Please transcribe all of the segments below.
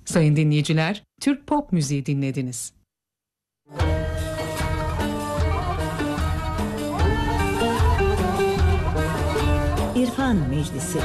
Sayın dinleyiciler, Türk pop müziği dinlediniz. İrfan Meclisi.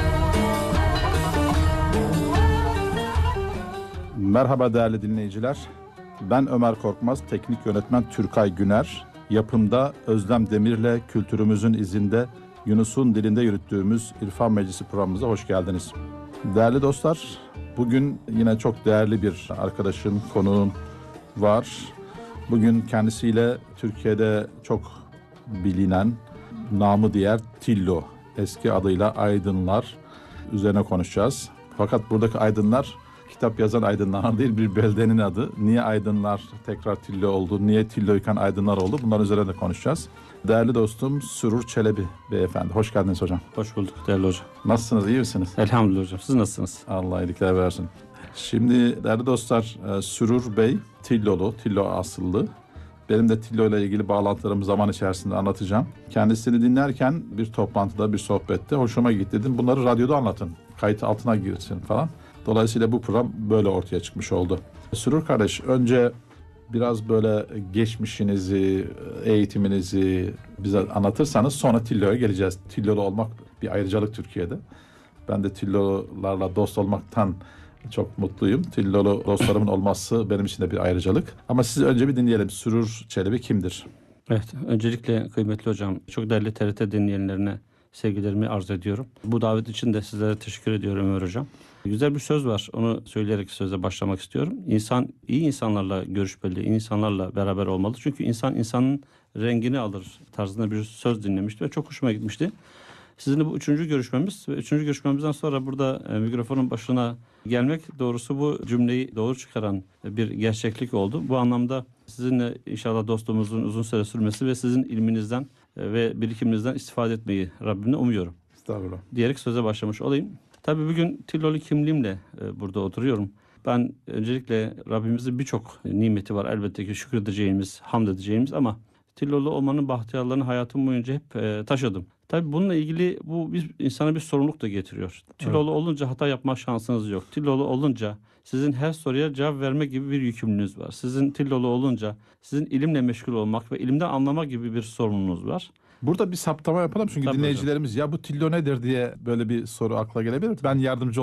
Merhaba değerli dinleyiciler. Ben Ömer Korkmaz, teknik yönetmen Türkay Güner. Yapımda Özlem Demir'le kültürümüzün izinde Yunus'un dilinde yürüttüğümüz İrfan Meclisi programımıza hoş geldiniz. Değerli dostlar, bugün yine çok değerli bir arkadaşım, konuğum var. Bugün kendisiyle Türkiye'de çok bilinen, namı diğer Tillo, eski adıyla Aydınlar üzerine konuşacağız. Fakat buradaki Aydınlar, kitap yazan Aydınlar değil, bir beldenin adı. Niye Aydınlar tekrar Tillo oldu, niye Tilloyken Aydınlar oldu, bunların üzerine de konuşacağız. Değerli dostum Sürur Çelebi beyefendi, hoş geldiniz hocam. Hoş bulduk değerli hocam. Nasılsınız, iyi misiniz? Elhamdülillah hocam, siz nasılsınız? Allah iyilikler versin. Şimdi değerli dostlar, Sürur Bey Tillolu, Tillo asıllı. Benim de Tillo ile ilgili bağlantılarımı zaman içerisinde anlatacağım. Kendisini dinlerken bir toplantıda, bir sohbette hoşuma gitti, dedim bunları radyoda anlatın, kayıt altına girsin falan. Dolayısıyla bu program böyle ortaya çıkmış oldu. Sürur kardeş, önce biraz böyle geçmişinizi, eğitiminizi bize anlatırsanız sonra Tillo'ya geleceğiz. Tillolu olmak bir ayrıcalık Türkiye'de. Ben de Tillolularla dost olmaktan çok mutluyum. Tillolu dostlarımın olması benim için de bir ayrıcalık. Ama sizi önce bir dinleyelim. Sürur Çelebi kimdir? Evet, öncelikle kıymetli hocam, çok değerli TRT dinleyenlerine sevgilerimi arz ediyorum. Bu davet için de sizlere teşekkür ediyorum Ömer hocam. Güzel bir söz var, onu söyleyerek söze başlamak istiyorum. İnsan iyi insanlarla görüşmeli, iyi insanlarla beraber olmalı. Çünkü insan insanın rengini alır tarzında bir söz dinlemişti ve çok hoşuma gitmişti. Sizinle bu üçüncü görüşmemiz ve üçüncü görüşmemizden sonra burada mikrofonun başına gelmek doğrusu bu cümleyi doğru çıkaran bir gerçeklik oldu. Bu anlamda sizinle inşallah dostluğumuzun uzun süre sürmesi ve sizin ilminizden ve birikiminizden istifade etmeyi Rabbimle umuyorum. Estağfurullah. Diyerek söze başlamış olayım. Tabii bugün Tillolu kimliğimle burada oturuyorum. Ben öncelikle Rabbimizin birçok nimeti var elbette ki şükredeceğimiz, hamd edeceğimiz ama Tillolu olmanın bahtiyarlarını hayatım boyunca hep taşıdım. Tabii bununla ilgili bu insana bir sorumluluk da getiriyor. Tillolu olunca hata yapma şansınız yok. Tillolu olunca sizin her soruya cevap verme gibi bir yükümlülüğünüz var. Sizin Tillolu olunca sizin ilimle meşgul olmak ve ilimden anlamak gibi bir sorumluluğunuz var. Burada bir saptama yapalım çünkü Tabii dinleyicilerimiz hocam, ya bu Tillo nedir diye böyle bir soru akla gelebilir. Ben yardımcı